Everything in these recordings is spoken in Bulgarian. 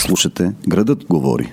Слушате Градът говори.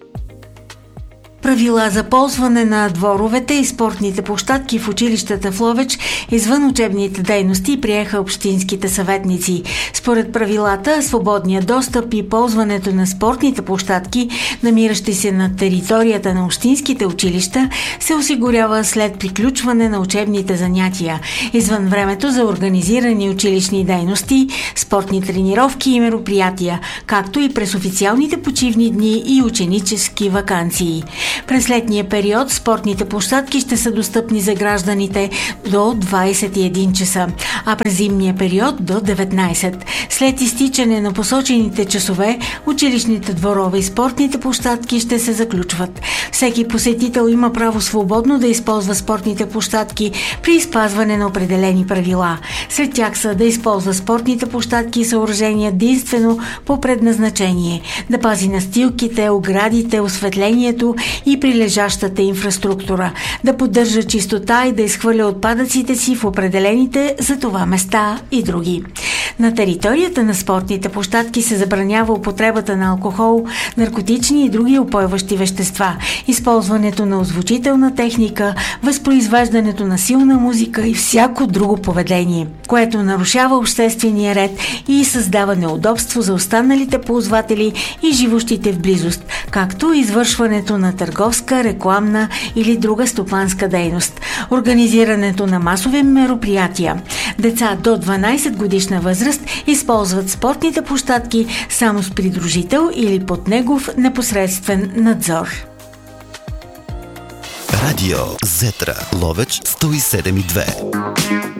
Правила за ползване на дворовете и спортните площадки в училищата в Ловеч извън учебните дейности приеха общинските съветници. Според правилата, свободният достъп и ползването на спортните площадки, намиращи се на територията на общинските училища, се осигурява след приключване на учебните занятия, извън времето за организирани училищни дейности, спортни тренировки и мероприятия, както и през официалните почивни дни и ученически ваканции. През летния период спортните площадки ще са достъпни за гражданите до 21 часа, а през зимния период до 19. След изтичане на посочените часове, училищните дворове и спортните площадки ще се заключват. Всеки посетител има право свободно да използва спортните площадки при спазване на определени правила. Сред тях са да използва спортните площадки и съоръжения единствено по предназначение, да пази настилките, оградите, осветлението и прилежащата инфраструктура, да поддържа чистота и да изхвърля отпадъците си в определените за това места и други. На територията на спортните площадки се забранява употребата на алкохол, наркотични и други упойващи вещества, използването на озвучителна техника, възпроизвеждането на силна музика и всяко друго поведение, което нарушава обществения ред и създава неудобство за останалите ползватели и живущите в близост, както и извършването на търговска, рекламна или друга стопанска дейност, организирането на масови мероприятия. Деца до 12 годишна възраст използват спортните площадки само с придружител или под негов непосредствен надзор. Радио Зетра, Ловеч 107,2.